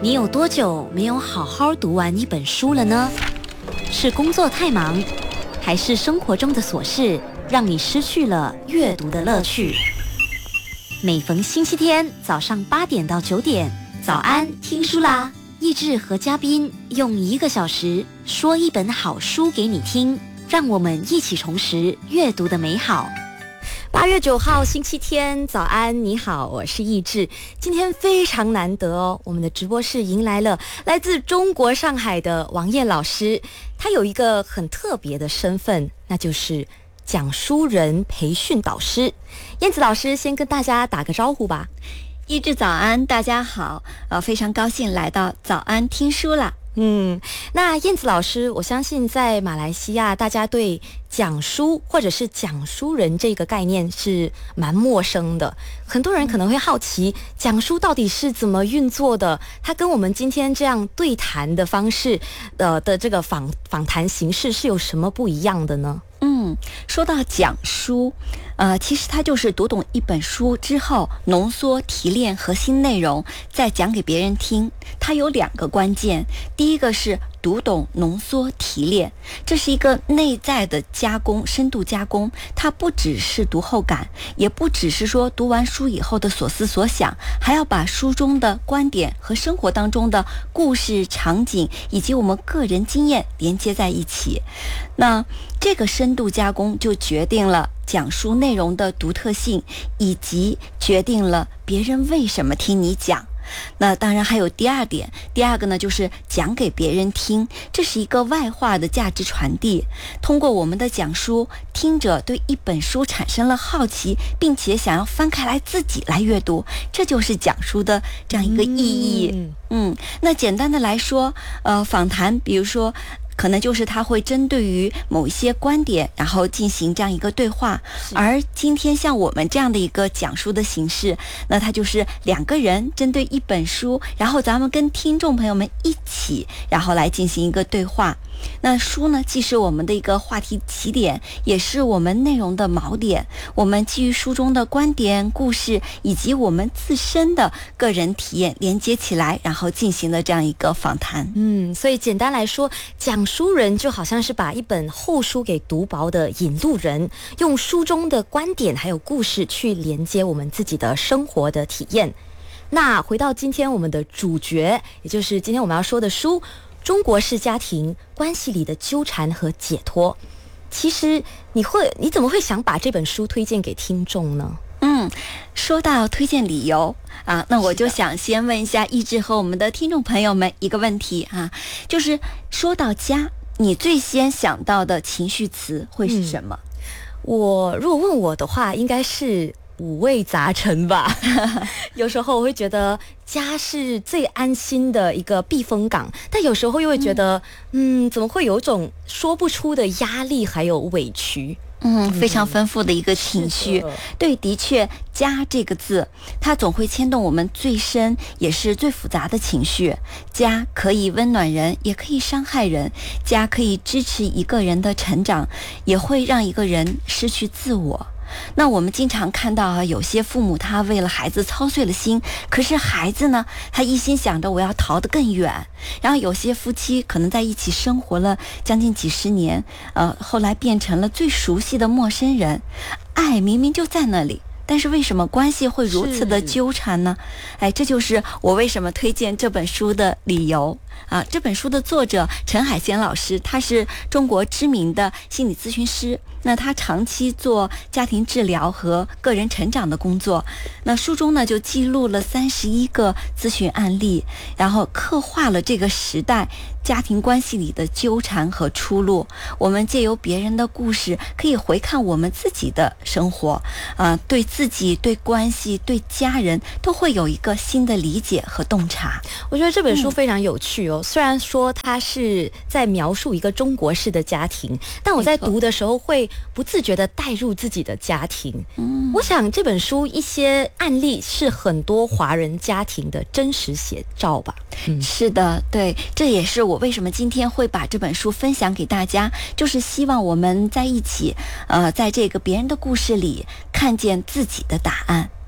你有多久没有好好读完一本书了呢？是工作太忙，还是生活中的琐事让你失去了阅读的乐趣？每逢星期天早上8点到9点，早安听书啦！益智和嘉宾用1个小时说一本好书给你听，让我们一起重拾阅读的美好。8月9号星期天，早安，你好，我是益智。今天非常难得哦，我们的直播室迎来了来自中国上海的王燕老师。他有一个很特别的身份，那就是讲书人培训导师。燕子老师先跟大家打个招呼吧。 益智早安，大家好，非常高兴来到早安听书啦。 那燕子老师，我相信在马来西亚，大家对讲书或者是讲书人这个概念是蛮陌生的。很多人可能会好奇，讲书到底是怎么运作的？它跟我们今天这样对谈的方式的这个访谈形式是有什么不一样的呢？ 说到讲书，其实它就是读懂一本书之后，浓缩提炼核心内容，再讲给别人听。它有2个关键，第一个是读懂、浓缩、提炼，这是一个内在的加工，深度加工。它不只是读后感，也不只是说读完书以后的所思所想，还要把书中的观点和生活当中的故事场景以及我们个人经验连接在一起。那这个深度加工就决定了讲书内容的独特性，以及决定了别人为什么听你讲。那当然还有第2点，第2个呢就是讲给别人听，这是一个外化的价值传递。通过我们的讲述，听者对一本书产生了好奇，并且想要翻开来自己来阅读，这就是讲书的这样一个意义。那简单的来说，访谈，比如说可能就是他会针对于某一些观点，然后进行这样一个对话。而今天像我们这样的一个讲述的形式，那它就是2个人针对一本书，然后咱们跟听众朋友们一起，然后来进行一个对话。那书呢，既是我们的一个话题起点，也是我们内容的锚点。我们基于书中的观点、故事以及我们自身的个人体验连接起来，然后进行了这样一个访谈。 所以简单来说，讲书人就好像是把一本厚书给读薄的引路人，用书中的观点还有故事去连接我们自己的生活的体验。那回到今天我们的主角，也就是今天我们要说的书，中国式家庭关系里的纠缠和解脱。其实你怎么会想把这本书推荐给听众呢？ 说到推荐理由那我就想先问一下益智和我们的听众朋友们一个问题就是说到家，你最先想到的情绪词会是什么？ 我如果问我的话，应该是五味杂陈吧。有时候我会觉得家是最安心的一个避风港，但有时候又会觉得怎么会有种说不出的压力还有委屈。 非常丰富的一个情绪。对，的确，家这个字，它总会牵动我们最深也是最复杂的情绪。家可以温暖人，也可以伤害人。家可以支持一个人的成长，也会让一个人失去自我。那我们经常看到有些父母他为了孩子操碎了心，可是孩子呢，他一心想着我要逃得更远。然后有些夫妻可能在一起生活了将近几十年，后来变成了最熟悉的陌生人。爱明明就在那里，但是为什么关系会如此的纠缠呢？这就是我为什么推荐这本书的理由这本书的作者陈海贤老师，他是中国知名的心理咨询师，那他长期做家庭治疗和个人成长的工作。那书中呢就记录了31个咨询案例，然后刻画了这个时代家庭关系里的纠缠和出路。我们借由别人的故事，可以回看我们自己的生活对自己、对关系、对家人都会有一个新的理解和洞察。 我觉得这本书非常有趣虽然说它是在描述一个中国式的家庭，但我在读的时候会不自觉地带入自己的家庭。我想这本书一些案例是很多华人家庭的真实写照吧。 是的，对，这也是我为什么今天会把这本书分享给大家，就是希望我们在一起在这个别人的故事里看见自己的答案。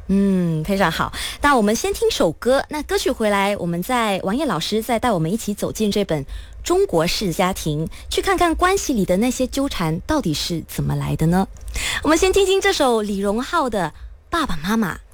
非常好。那我们先听首歌，那歌曲回来，我们王烨老师再带我们一起走进这本中国式家庭，去看看关系里的那些纠缠到底是怎么来的呢？我们先听听这首李荣浩的《爸爸妈妈